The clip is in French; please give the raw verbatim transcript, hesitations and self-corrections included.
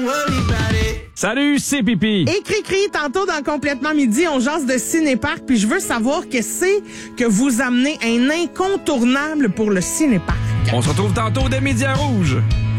Salut, c'est Pipi. Et Cri-Cri, tantôt dans Complètement Midi, on jase de ciné-parc, puis je veux savoir qu'est-ce que vous amenez un incontournable pour le ciné-parc. On se retrouve tantôt des Médias Rouges.